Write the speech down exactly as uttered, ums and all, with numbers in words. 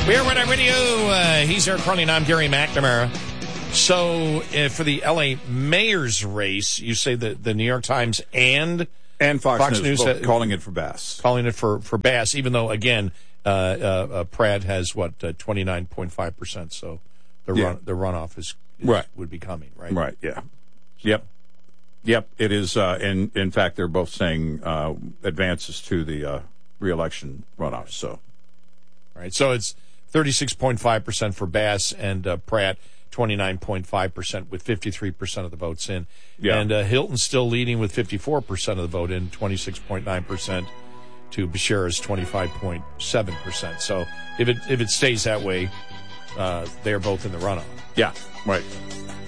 We are Red Eye Radio. Uh, he's Eric Carney, and I'm Gary McNamara. So, uh, for the L A mayor's race, you say that the New York Times and and Fox, Fox News, News both uh, calling it for Bass, calling it for for Bass, even though again, uh, uh, uh, Pratt has what twenty-nine point five percent. So the yeah. run the runoff is, is right would be coming, right? Right. Yeah. Yep. Yep. It is. Uh, in in fact, they're both saying uh, advances to the uh, reelection runoff. So, all right. So it's thirty-six point five percent for Bass and uh, Pratt. twenty-nine point five percent with fifty-three percent of the votes in. Yeah. And uh, Hilton's still leading with fifty-four percent of the vote in, twenty-six point nine percent to Bashira's twenty-five point seven percent. So if it if it stays that way, uh, they're both in the runoff. Yeah, right.